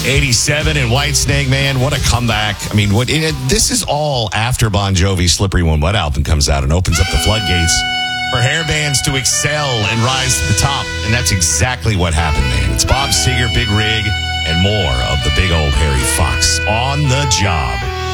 87 and Whitesnake, man, what a comeback. I mean, this is all after Bon Jovi's Slippery When Wet album comes out and opens up the floodgates for hair bands to excel and rise to the top. And that's exactly what happened, man. It's Bob Seger, Big Rig, and more of the big old hairy fox on the job.